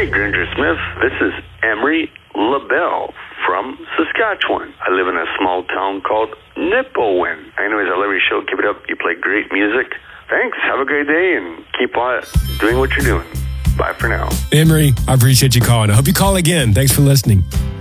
Hey, Gringer Smith. This is Emery LaBelle from Saskatchewan. I live in a small town called Nipawin. Anyways, I love your show. Keep it up. You play great music. Thanks. Have a great day and keep on doing what you're doing. Bye for now. Emery, I appreciate you calling. I hope you call again. Thanks for listening.